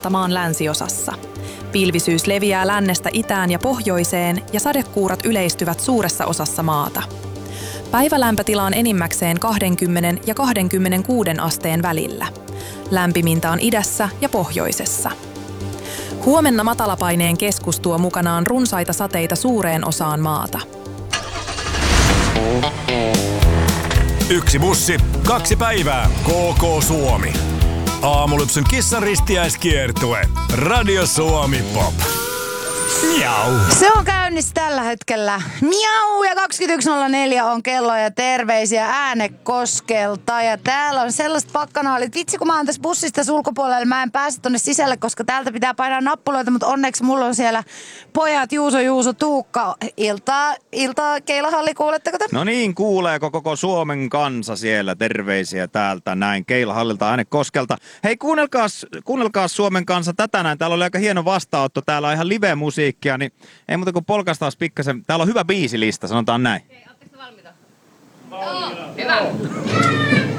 maan länsiosassa. Pilvisyys leviää lännestä itään ja pohjoiseen ja sadekuurat yleistyvät suuressa osassa maata. Päivälämpötila on enimmäkseen 20 ja 26 asteen välillä. Lämpimintä on idässä ja pohjoisessa. Huomenna matalapaineen keskus tuo mukanaan runsaita sateita suureen osaan maata. Yksi bussi, 2 päivää. KK Suomi. Aamulypsyn kissan ristiäiskiertue. Radio Suomi Pop. Miau. Se on käynnissä tällä hetkellä. Miau, ja 21.04 on kello ja terveisiä Äänekoskelta. Ja täällä on sellaiset pakkanaalit. Vitsi, kun mä oon tässä bussista ulkopuolella, mä en pääse tonne sisälle, koska täältä pitää painaa nappuloita, mutta onneksi mulla on siellä pojat Juuso, Tuukka. Iltaa Keilahalli, kuuletteko te? No niin, kuuleeko koko Suomen kansa siellä? Terveisiä täältä näin Keilahallilta Äänekoskelta. Hei, kuunnelkaa Suomen kansa tätä näin. Täällä oli aika hieno vastaanotto. Täällä on ihan live-musiikkia, niin ei muuta kuin polkastaas pikkasen. Täällä on hyvä biisilista, sanotaan näin. Okei, ootteko valmiita? Joo. Hyvä.